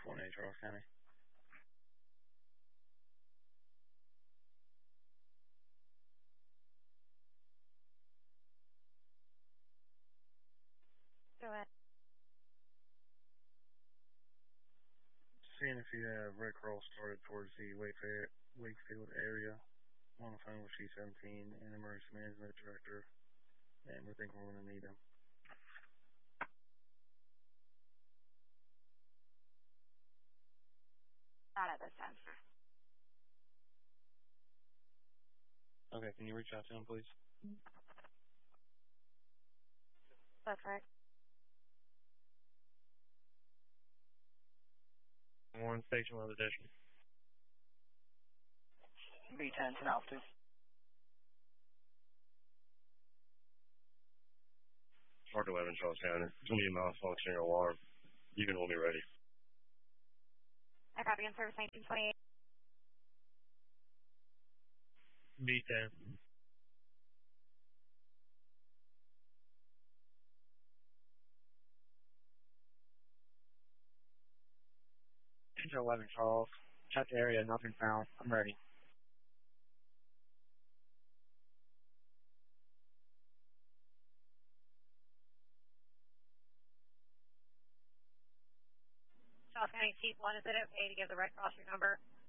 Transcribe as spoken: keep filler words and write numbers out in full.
four eight Charles County. Go ahead. Seeing if you have Red Cross started towards the Wakefield, Wakefield area. I'm on the phone with C seventeen and Emergency Management Director, and we think we're going to need them. Not at this time. Okay, can you reach out to him, please? That's right. One station, one addition. B ten to altitude. Mark eleven, Charles County. It's going to be a malfunctioning alarm. Unit will be ready. I copy in service nineteen twenty-eight. B ten. ten to eleven, Charles. Check the area, nothing found. I'm ready. Charles County Chief one, is it okay to give the Red Cross your number?